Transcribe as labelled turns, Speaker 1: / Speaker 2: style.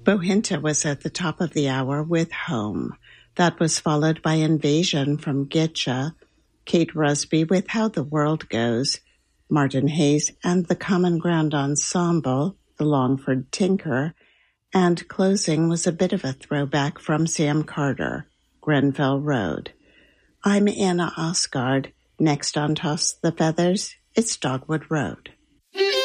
Speaker 1: Bohinta was at the top of the hour with Home. That was followed by Invasion from Getcha, Kate Rusby with How the World Goes, Martin Hayes and the Common Ground Ensemble, the Longford Tinker, and closing was a bit of a throwback from Sam Carter, Grenfell Road. I'm Anna Osgard. Next on Toss the Feathers, it's Dogwood Road.